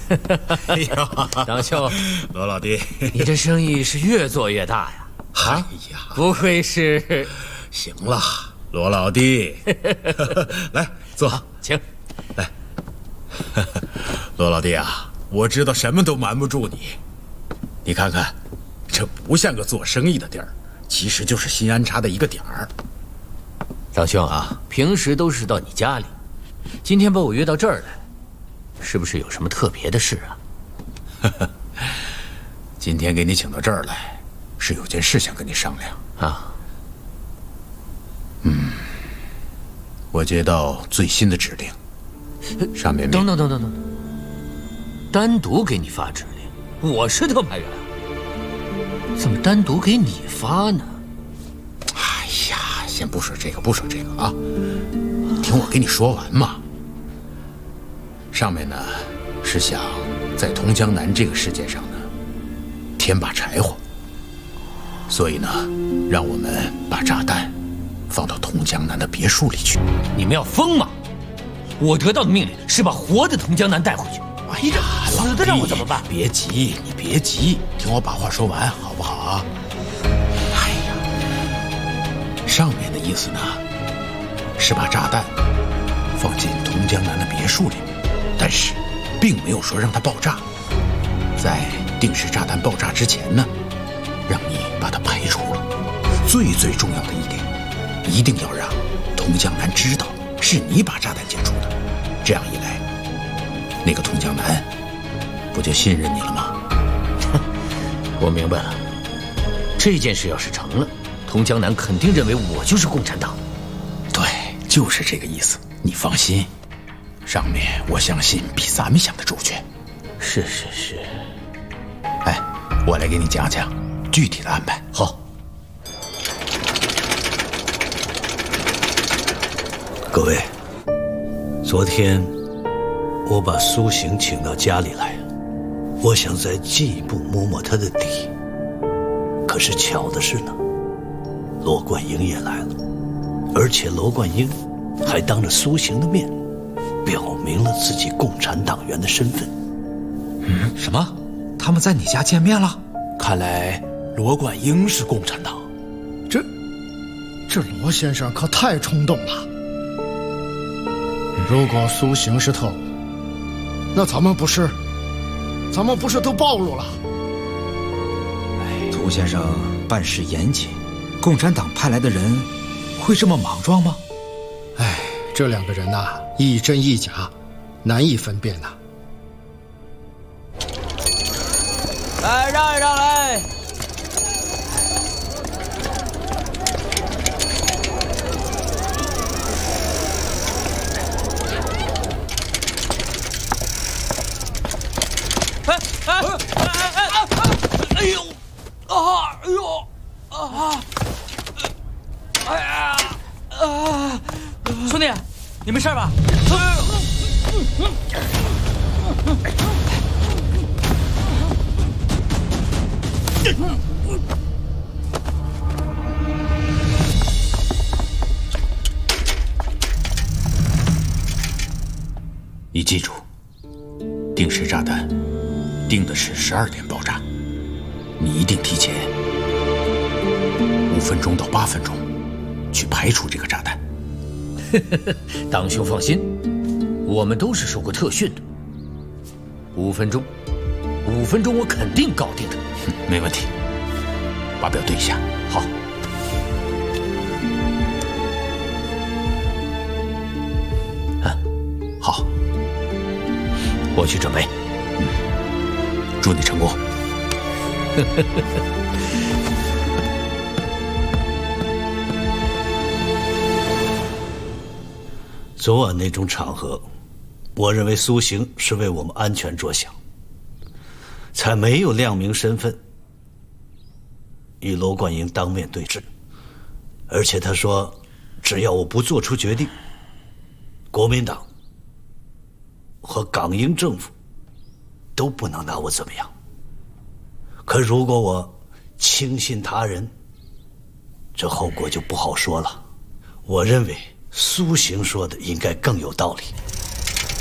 哎呀， 党兄， 罗老弟， 你这生意是越做越大呀！ 哎呀， 不愧是…… 行了，罗老弟，来坐， 请。 来，罗老弟啊，我知道什么都瞒不住你。你看看，这不像个做生意的地儿，其实就是新安插的一个点儿。 党兄啊，平时都是到你家里，今天把我约到这儿来，是不是有什么特别的事啊？ 今天给你请到这儿来，是有件事想跟你商量啊。 我接到最新的指令，上面等，单独给你发指令，我是特派员，怎么单独给你发呢？ 哎呀，先不说这个啊，听我给你说完嘛。上面呢是想在同江南这个世界上呢添把柴火，所以呢让我们把炸弹放到同江南的别墅里去。 你们要疯吗？我得到的命令是把活的同江南带回去。 哎呀， 死的让我怎么办？ 别急，你别急，听我把话说完，好不好啊？哎呀，上面的意思呢，是把炸弹放进同江南的别墅里，但是并没有说让它爆炸。在定时炸弹爆炸之前呢，让你把它排除了。最重要的一点，一定要让同江南知道是你把炸弹解除的。这样一来，那个同江南不就信任你了吗？ 我明白了，这件事要是成了，同江南肯定认为我就是共产党。 对，就是这个意思。你放心，上面我相信比咱们想的周全。 是。 哎，我来给你讲讲具体的安排。 好。 各位，昨天我把苏醒请到家里来，我想再进一步摸摸他的底。可是巧的是呢，罗贯英也来了，而且罗贯英还当着苏醒的面表明了自己共产党员的身份。 什么？他们在你家见面了？ 看来罗贯英是共产党。 这罗先生可太冲动了。如果苏醒是特务，那咱们不是都暴露了？ 苏先生办事严谨，共产党派来的人会这么莽撞吗？ 哎，这两个人呐，一真一假，难以分辨呐。 来，让一让来。兄弟，你没事吧？ 你记住，定时炸弹定的是12点爆炸，你一定提前5分钟到8分钟去排除这个炸弹。 党兄放心，我们都是受过特训的。5分钟我肯定搞定他。 没问题，把表对一下。 好。 好， 我去准备。 祝你成功。 昨晚那种场合，我认为苏醒是为我们安全着想，才没有亮明身份与罗贯英当面对质。而且他说，只要我不做出决定，国民党和港英政府都不能拿我怎么样。可如果我轻信他人，这后果就不好说了。我认为苏醒说的应该更有道理。